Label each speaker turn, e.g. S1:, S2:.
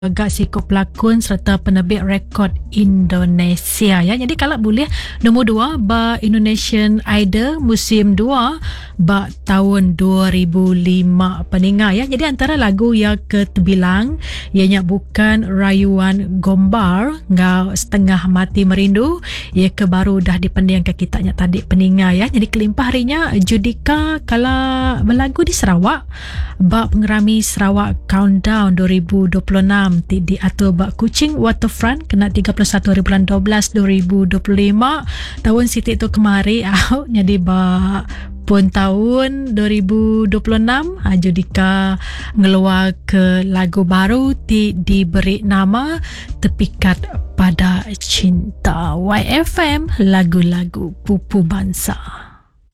S1: Agak psikop pelakon serta penerbit rekod Indonesia ya. Jadi kalau boleh nombor 2 ba Indonesian Idol musim 2 ba tahun 2005 pendengar ya. Jadi antara lagu yang keterbilang ianya Bukan Rayuan Gombar ngau Setengah Mati Merindu ia ke baru dah dipendingkan kita nya tadi pendengar ya. Jadi kelimpah harinya Judika kalau berlagu di Sarawak ba pengerami Sarawak Countdown 2026 diatur bak Kuching Waterfront kena 31 hari bulan 12 2025 tahun sitik tu kemari jadi bak pun tahun 2026 Judika ngeluar ke lagu baru diberi nama Terpikat Pada Cinta. YFM lagu-lagu pupu bangsa.